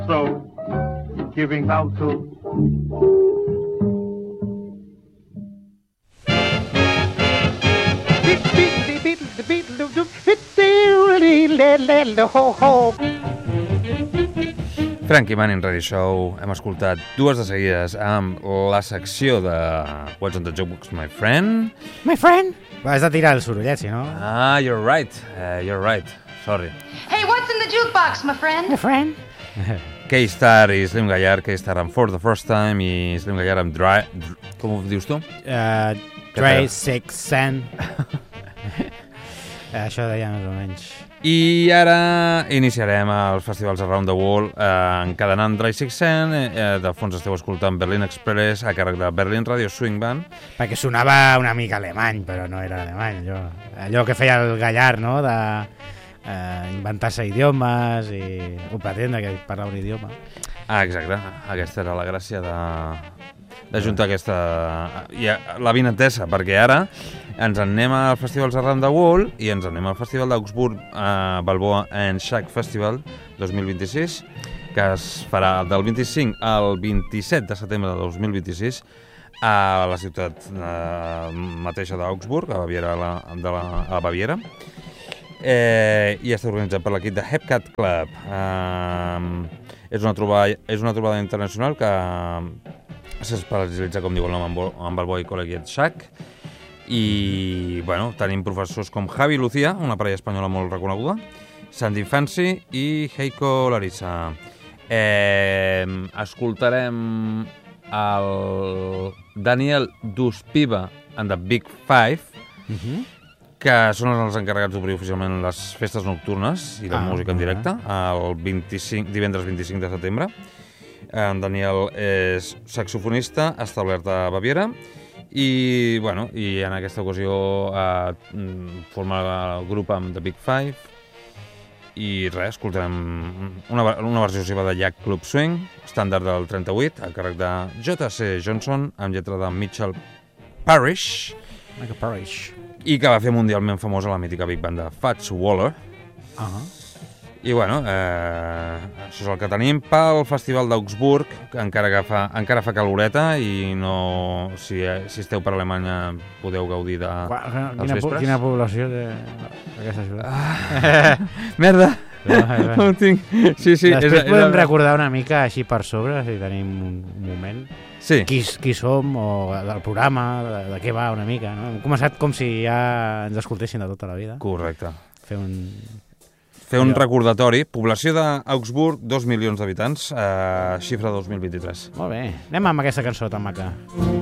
So, giving out to... Frankie Manning Radio Show. Hem escoltat dues de seguides amb la secció de What's on the Jukebox, my friend. My friend? Has de tirar el sorollet, si no... Ah, you're right. Sorry. Hey, what's in the jukebox, my friend? My friend? K-Star i Slim Gallard. K-Star amb For the First Time i Slim Gallard amb Dry... Com ho dius tu? Dry, Six, Sand. Això deia més o menys. I ara iniciarem els festivals Around the World encadenant Dry Six Sand. De fons esteu escoltant Berlin Express a càrrec de Berlin Radio Swing Band. Perquè sonava una mica alemany, però no era alemany. Allò que feia el Gallard, no?, de inventar-se idiomes i ho pretendre que parla un idioma. Ah, exacte. Aquesta era la gràcia de juntar aquesta... la vinentesa, perquè ara ens en anem al Festivals Around the World i ens en anem al Festival d'Augsburg Balboa and Shack Festival 2026, que es farà del 25 al 27 de setembre de 2026 a la ciutat mateixa d'Augsburg, a la Baviera, i està organitzat per l'equip de Hepcat Club. És una trobada internacional que s'especialitza, com diu el nom, en Balboa i Collegiate Shack. I, bueno, tenim professors com Javi Lucía, una parella espanyola molt reconeguda, Sandy Fancy i Heiko Larissa. Escoltarem el Daniel Duspiva and the Big Five, que són els encarregats d'obrir oficialment les festes nocturnes i la música en directe, el divendres 25 de setembre. En Daniel és saxofonista, establert a Baviera, i, bueno, i en aquesta ocasió forma el grup amb The Big Five, i res, escoltarem una versió seva de Yacht Club Swing, estàndard del 38, a càrrec de J.C. Johnson, amb lletra de Mitchell Parrish, i que va fer mundialment famosa la mítica big band de Fats Waller. I, bueno, això és el que tenim pel Festival d'Augsburg, que encara fa caloreta i no, si esteu per Alemanya podeu gaudir dels vespres. Quina població té aquesta ciutat? Merda! No ho tinc. Sí, després podem recordar una mica així per sobre, si tenim un moment, qui som, o del programa, de què va una mica, no? Hem començat com si ja ens escoltessin de tota la vida. Correcte. Fer un recordatori. Població d'Augsburg, 2 milions d'habitants, xifra 2023. Molt bé. Anem amb aquesta cançó tan maca.